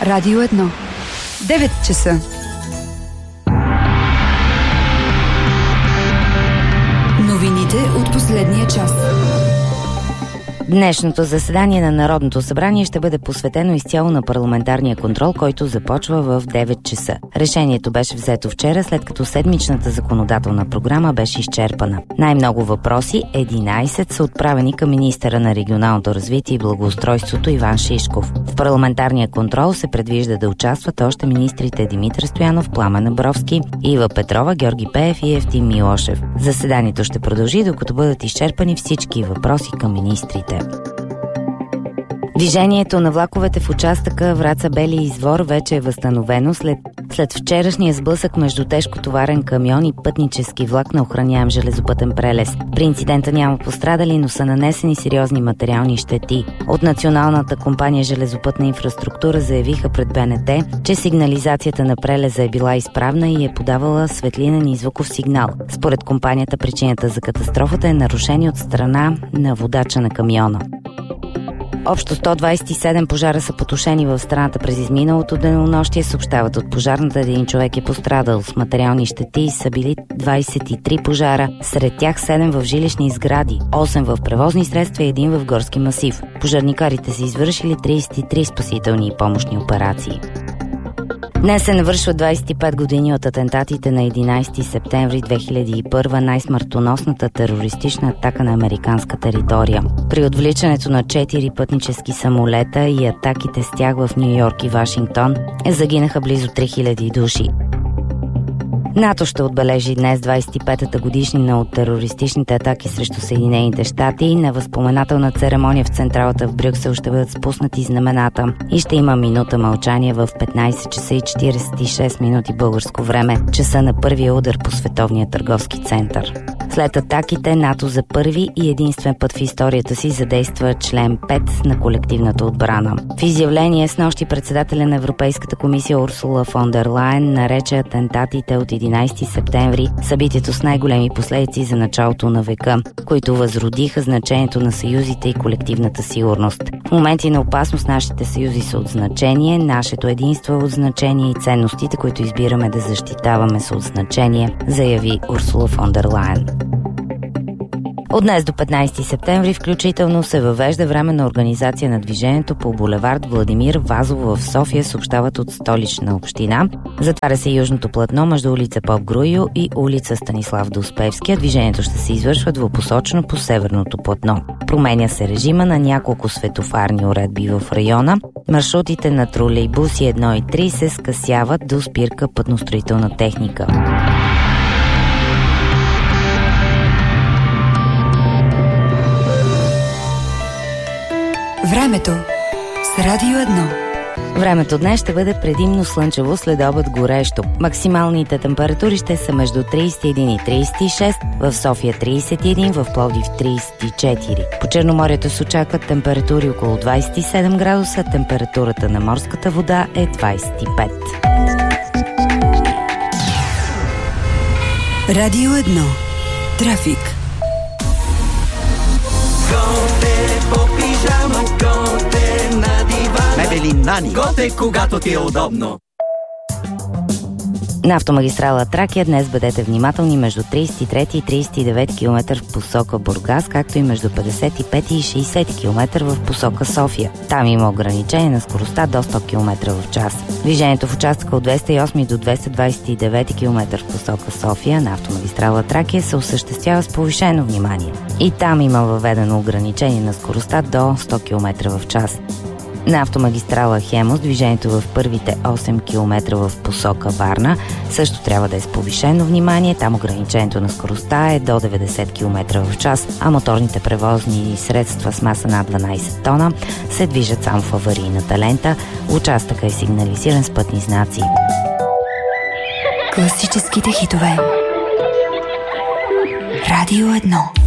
Радио 1. 9 часа. Новините от последния час. Днешното заседание на Народното събрание ще бъде посветено изцяло на парламентарния контрол, който започва в 9 часа. Решението беше взето вчера, след като седмичната законодателна програма беше изчерпана. Най-много въпроси, 11, са отправени към министъра на регионалното развитие и благоустройството Иван Шишков. В парламентарния контрол се предвижда да участват още министрите Димитър Стоянов, Пламен Абровски, Ива Петрова, Георги Пеев и Евтим Милошев. Заседанието ще продължи, докато бъдат изчерпани всички въпроси към министрите. Движението на влаковете в участъка Враца-Бели извор вече е възстановено след вчерашния сблъсък между тежкотоварен камион и пътнически влак на охраняем железопътен прелез. При инцидента няма пострадали, но са нанесени сериозни материални щети. От Националната компания железопътна инфраструктура заявиха пред БНТ, че сигнализацията на прелеза е била изправна и е подавала светлинен и звуков сигнал. Според компанията причината за катастрофата е нарушение от страна на водача на камиона. Общо 127 пожара са потушени в страната през изминалото денонощие, съобщават от пожарната. Един човек е пострадал. С материални щети са били 23 пожара, сред тях 7 в жилищни сгради, 8 в превозни средства и 1 в горски масив. Пожарникарите са извършили 33 спасителни и помощни операции. Днес се навършва 25 години от атентатите на 11 септември 2001, най-смъртоносната терористична атака на американска територия. При отвличането на 4 пътнически самолета и атаките с тях в Ню Йорк и Вашингтон загинаха близо 3000 души. НАТО ще отбележи днес 25-та годишнина от терористичните атаки срещу Съединените щати. На възпоменателна церемония в централата в Брюксел ще бъдат спуснати знамената и ще има минута мълчание в 15 часа и 46 минути българско време, часа на първия удар по Световния търговски център. След атаките НАТО за първи и единствен път в историята си задейства член 5 на колективната отбрана. В изявление снощи председателя на Европейската комисия Урсула фон дер Лайен нарече атентатите от 11 септември събитието с най-големи последици за началото на века, които възродиха значението на съюзите и колективната сигурност. В моменти на опасност нашите съюзи са от значение, нашето единство е от значение и ценностите, които избираме да защитаваме, са от значение, заяви Урсула фон дер Лайен. От днес до 15 септември включително се въвежда временна организация на движението по булевард Владимир Вазов в София, съобщават от Столична община. Затваря се южното платно между улица Поп Груйо и улица Станислав Доспевски. Движението ще се извършва двупосочно по северното платно. Променя се режима на няколко светофарни уредби в района. Маршрутите на тролейбуси 1 и 3 се скъсяват до спирка пътностроителна техника. Времето с Радио 1. Времето днес ще бъде предимно слънчево, следобед горещо. Максималните температури ще са между 31 и 36, в София 31, в Пловдив 34. По Черноморието се очакват температури около 27 градуса, температурата на морската вода е 25. Радио 1. Трафик. Мебели Нани. Готе, когато ти е удобно. На автомагистрала Тракия днес бъдете внимателни между 33 и 39 км в посока Бургас, както и между 55 и 60 км в посока София. Там има ограничение на скоростта до 100 км в час. Движението в участъка от 208 до 229 км в посока София на автомагистрала Тракия се осъществява с повишено внимание. И там има въведено ограничение на скоростта до 100 км в час. На автомагистрала Хемус движението в първите 8 км в посока Варна също трябва да е с повишено внимание. Там ограничението на скоростта е до 90 км в час, а моторните превозни средства с маса над 12 тона се движат само в аварийната лента. Участъкът е сигнализиран с пътни знаци. Класическите хитове. Радио 1.